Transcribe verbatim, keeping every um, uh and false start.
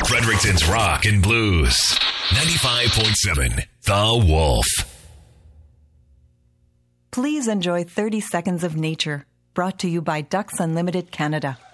Fredericton's Rock and Blues. ninety-five point seven The Wolf. Please enjoy thirty seconds of nature, brought to you by Ducks Unlimited Canada.